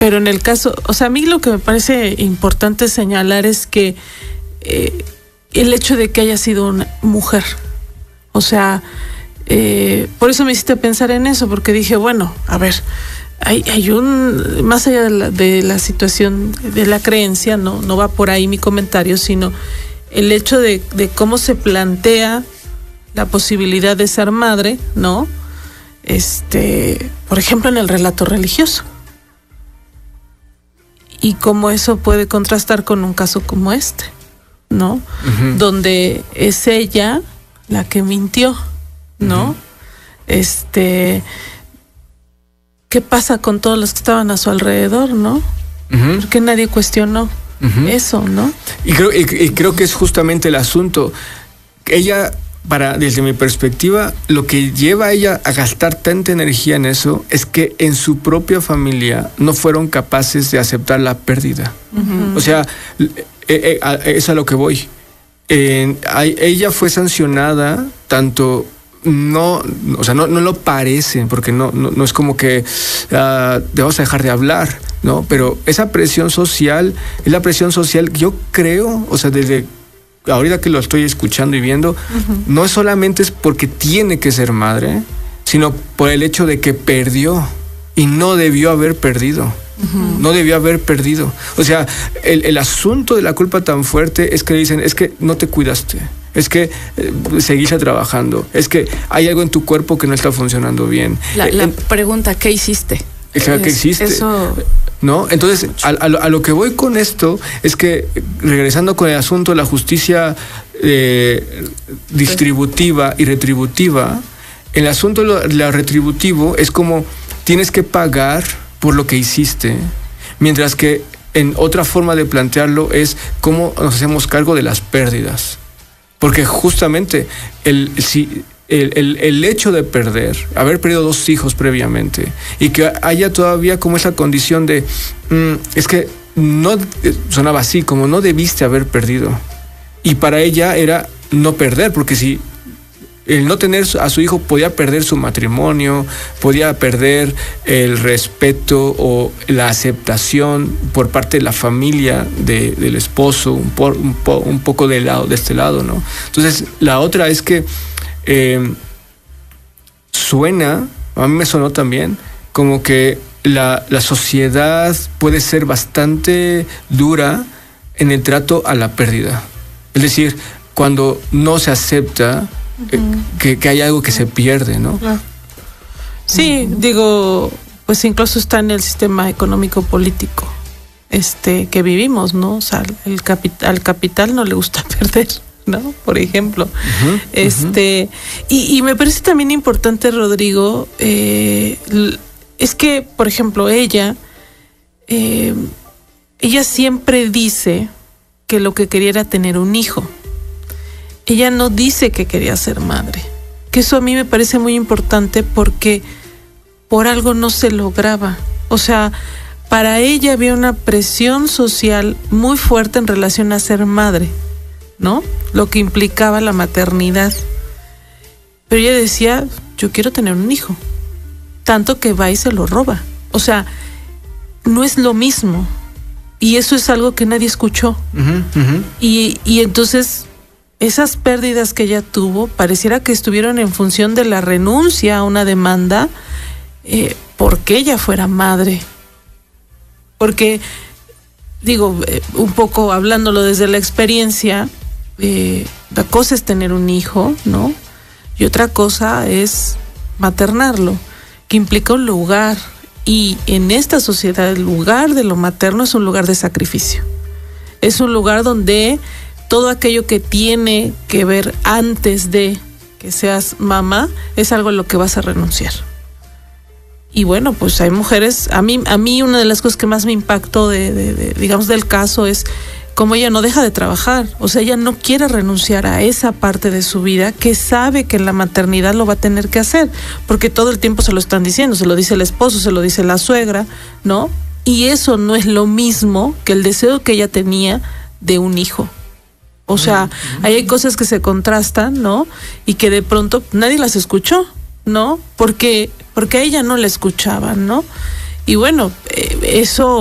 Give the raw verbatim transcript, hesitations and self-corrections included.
Pero en el caso, o sea, a mí lo que me parece importante señalar es que eh, el hecho de que haya sido una mujer, o sea, eh, por eso me hiciste pensar en eso, porque dije, bueno, a ver, hay, hay un, más allá de la, de la situación de la creencia, no, no va por ahí mi comentario, sino el hecho de, de cómo se plantea la posibilidad de ser madre, ¿no? Este, por ejemplo, en el relato religioso. Y cómo eso puede contrastar con un caso como este, ¿no? Uh-huh. Donde es ella la que mintió, ¿no? Uh-huh. Este, ¿qué pasa con todos los que estaban a su alrededor, no? Uh-huh. Porque nadie cuestionó uh-huh. eso, ¿no? Y creo, y, y creo que es justamente el asunto. Ella, para, desde mi perspectiva, lo que lleva a ella a gastar tanta energía en eso es que en su propia familia no fueron capaces de aceptar la pérdida. Uh-huh. O sea, eh, eh, es a lo que voy. Eh, ella fue sancionada tanto, no, o sea, no, no lo parece, porque no, no, no es como que uh, te vas a dejar de hablar, ¿no? Pero esa presión social, es la presión social, yo creo, o sea, desde ahorita que lo estoy escuchando y viendo, uh-huh. no solamente es porque tiene que ser madre, sino por el hecho de que perdió y no debió haber perdido. Uh-huh. No debió haber perdido. O sea, el, el asunto de la culpa tan fuerte es que dicen, es que no te cuidaste, es que eh, seguiste trabajando, es que hay algo en tu cuerpo que no está funcionando bien. La, eh, la en, pregunta, ¿qué hiciste? ¿Qué hiciste? Eso... ¿No? Entonces, a, a, lo, a lo que voy con esto es que, regresando con el asunto de la justicia eh, distributiva y retributiva, el asunto de lo retributivo es como tienes que pagar por lo que hiciste, mientras que en otra forma de plantearlo es cómo nos hacemos cargo de las pérdidas. Porque justamente el, si, el, el, el hecho de perder, haber perdido dos hijos previamente, y que haya todavía como esa condición de, mmm, es que no, sonaba así, como no debiste haber perdido. Y para ella era no perder, porque si el no tener a su hijo podía perder su matrimonio, podía perder el respeto o la aceptación por parte de la familia de, del esposo, un, por, un, po, un poco de, lado, de este lado, ¿no? Entonces, la otra es que eh, suena, a mí me sonó también, como que la, la sociedad puede ser bastante dura en el trato a la pérdida. Es decir, cuando no se acepta Eh, que, que hay algo que se pierde, ¿no? Sí, digo, pues incluso está en el sistema económico político este que vivimos, ¿no? O sea, el capital, al capital no le gusta perder, ¿no? Por ejemplo. Uh-huh, este, uh-huh. y, y me parece también importante, Rodrigo, eh, es que, por ejemplo, ella, eh, ella siempre dice que lo que quería era tener un hijo. Ella no dice que quería ser madre, que eso a mí me parece muy importante porque por algo no se lograba. O sea, para ella había una presión social muy fuerte en relación a ser madre, ¿no? Lo que implicaba la maternidad. Pero ella decía, yo quiero tener un hijo, tanto que va y se lo roba. O sea, no es lo mismo. Y eso es algo que nadie escuchó. Uh-huh, uh-huh. Y, y entonces esas pérdidas que ella tuvo pareciera que estuvieron en función de la renuncia a una demanda eh, porque ella fuera madre. Porque, digo, eh, un poco hablándolo desde la experiencia, eh, la cosa es tener un hijo, ¿no? Y otra cosa es maternarlo, que implica un lugar. Y en esta sociedad el lugar de lo materno es un lugar de sacrificio. Es un lugar donde todo aquello que tiene que ver antes de que seas mamá es algo a lo que vas a renunciar. Y bueno, pues hay mujeres, a mí, a mí una de las cosas que más me impactó de, de, de, digamos, del caso es cómo ella no deja de trabajar. O sea, ella no quiere renunciar a esa parte de su vida que sabe que en la maternidad lo va a tener que hacer, porque todo el tiempo se lo están diciendo, se lo dice el esposo, se lo dice la suegra, ¿no? Y eso no es lo mismo que el deseo que ella tenía de un hijo. O sea, ahí hay cosas que se contrastan, ¿no? Y que de pronto nadie las escuchó, ¿no? Porque, porque a ella no la escuchaban, ¿no? Y bueno, eso